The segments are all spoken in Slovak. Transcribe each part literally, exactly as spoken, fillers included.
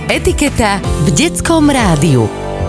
Etiketa v detskom rádiu.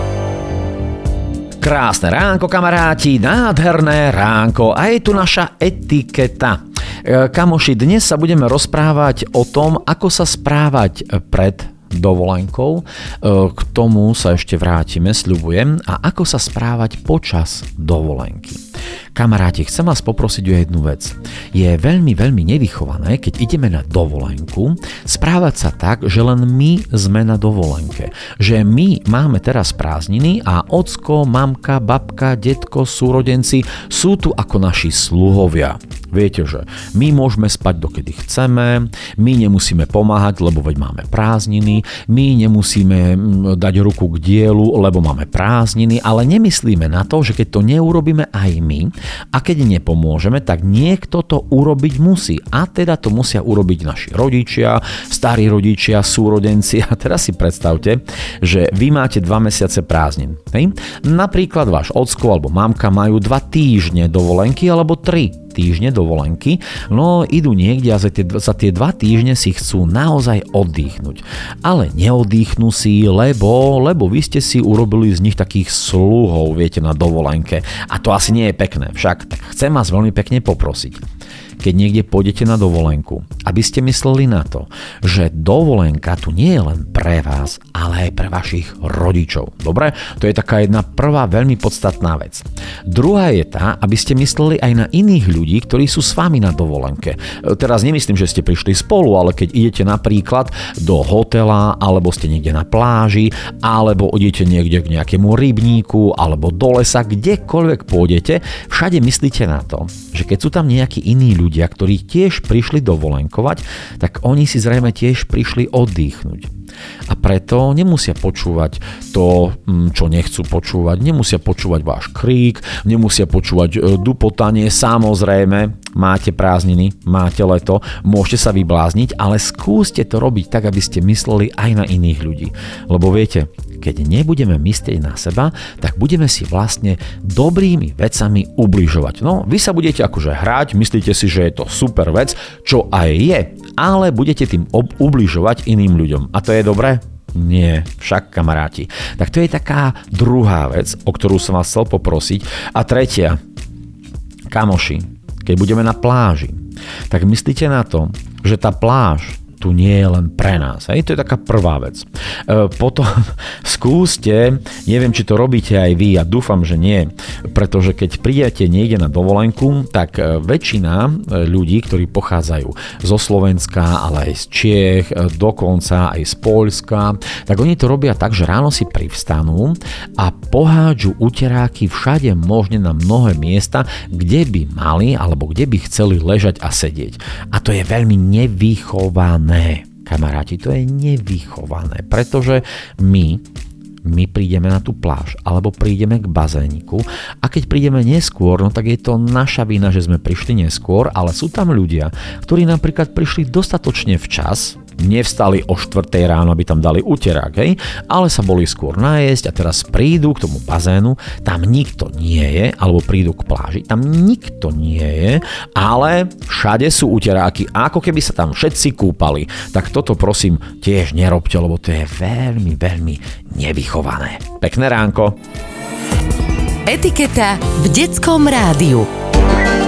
Krásne ránko, kamaráti, nádherné ránko a je tu naša etiketa. Kamoši, dnes sa budeme rozprávať o tom, ako sa správať pred dovolenkou. K tomu sa ešte vrátime, sľubujem. A ako sa správať počas dovolenky. Kamaráti, chcem vás poprosiť o jednu vec. Je veľmi, veľmi nevychované, keď ideme na dovolenku, správať sa tak, že len my sme na dovolenke. Že my máme teraz prázdniny a ocko, mamka, babka, detko, súrodenci sú tu ako naši sluhovia. Viete, že my môžeme spať dokedy chceme, my nemusíme pomáhať, lebo veď máme prázdniny, my nemusíme dať ruku k dielu, lebo máme prázdniny, ale nemyslíme na to, že keď to neurobíme aj my a keď nepomôžeme, tak niekto to urobiť musí. A teda to musia urobiť naši rodičia, starí rodičia, súrodenci. A teraz si predstavte, že vy máte dva mesiace prázdnin. Hej? Napríklad váš ocko alebo mamka majú dva týždne dovolenky alebo tri týždne dovolenky, no idú niekde a za tie, za tie dva týždne si chcú naozaj oddychnúť. Ale neoddychnú si, lebo, lebo vy ste si urobili z nich takých sluhov, viete, na dovolenke. A to asi nie je pekné. Však tak chcem vás veľmi pekne poprosiť, keď niekde pôjdete na dovolenku, aby ste mysleli na to, že dovolenka tu nie je len pre vás, ale aj pre vašich rodičov. Dobre? To je taká jedna prvá veľmi podstatná vec. Druhá je tá, aby ste mysleli aj na iných ľudí, ktorí sú s vami na dovolenke. Teraz nemyslím, že ste prišli spolu, ale keď idete napríklad do hotela, alebo ste niekde na pláži, alebo idete niekde k nejakému rybníku, alebo do lesa, kdekoľvek pôjdete, všade myslíte na to, že keď sú tam nejakí iní ľudia, ľudia, ktorí tiež prišli dovolenkovať, tak oni si zrejme tiež prišli oddychnúť. A preto nemusia počúvať to, čo nechcú počúvať, nemusia počúvať váš krík, nemusia počúvať dupotanie, samozrejme, máte prázdniny, máte leto, môžete sa vyblázniť, ale skúste to robiť tak, aby ste mysleli aj na iných ľudí. Lebo viete, keď nebudeme myslieť na seba, tak budeme si vlastne dobrými vecami ubližovať. No, vy sa budete akože hrať, myslíte si, že je to super vec, čo aj je, ale budete tým ob- ubližovať iným ľuďom. A to je dobré? Nie, však kamaráti. Tak to je taká druhá vec, o ktorú som vás chcel poprosiť. A tretia, kamoši, keď budeme na pláži, tak myslíte na to, že tá pláž tu nie je len pre nás. Hej? To je taká prvá vec. E, potom skúste, neviem, či to robíte aj vy, ja dúfam, že nie, pretože keď prídete niekde na dovolenku, tak väčšina ľudí, ktorí pochádzajú zo Slovenska, ale aj z Čiech, dokonca aj z Poľska, tak oni to robia tak, že ráno si privstanú a pohádžu uteráky všade možne na mnohé miesta, kde by mali alebo kde by chceli ležať a sedieť. A to je veľmi nevychované. Ne, kamaráti, to je nevychované, pretože my, my prídeme na tú pláž alebo prídeme k bazéniku a keď prídeme neskôr, no tak je to naša vina, že sme prišli neskôr, ale sú tam ľudia, ktorí napríklad prišli dostatočne včas, nevstali o štvrtej ráno, aby tam dali uterák, hej, ale sa boli skôr najesť a teraz prídu k tomu bazénu, tam nikto nie je, alebo prídu k pláži, tam nikto nie je, ale všade sú uteráky, ako keby sa tam všetci kúpali. Tak toto prosím tiež nerobte, lebo to je veľmi, veľmi nevychované. Pekné ránko. Etiketa v detskom rádiu.